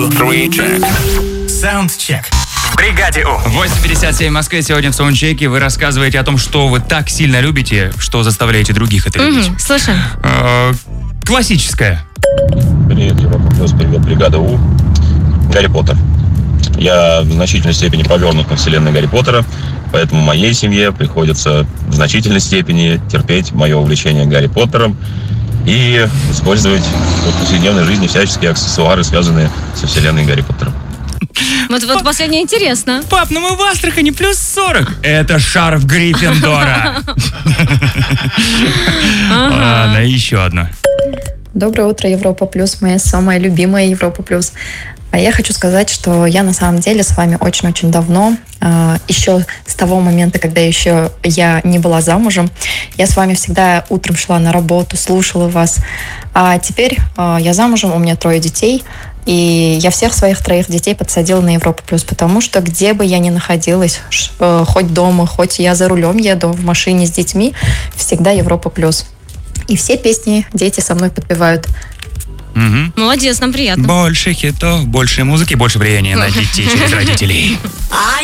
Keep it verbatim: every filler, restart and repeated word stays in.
Саундчек. В бригаде У. восемь пятьдесят семь в Москве. Сегодня в саундчеке вы рассказываете о том, что вы так сильно любите, что заставляете других это любить. Угу, слушаем. Э, Классическая. Привет, Европа Плюс, привет, бригада У. Гарри Поттер. Я в значительной степени повернут на вселенной Гарри Поттера, поэтому моей семье приходится в значительной степени терпеть мое увлечение Гарри Поттером и использовать в повседневной жизни всяческие аксессуары, связанные со вселенной Гарри Поттера. Вот, вот последнее интересно. Пап, ну мы в Астрахани плюс сорок. Это шарф Гриффиндора. Ладно, еще одно. Доброе утро, Европа Плюс, моя самая любимая Европа Плюс. А я хочу сказать, что я на самом деле с вами очень-очень давно, еще с того момента, когда еще я не была замужем. Я с вами всегда утром шла на работу, слушала вас. А теперь я замужем, у меня трое детей, и я всех своих троих детей подсадила на Европу Плюс, потому что где бы я ни находилась, хоть дома, хоть я за рулем еду, в машине с детьми, всегда Европа Плюс. И все песни дети со мной подпевают. Угу. Молодец, нам приятно. Больше хитов, больше музыки, больше влияния на детей через родителей.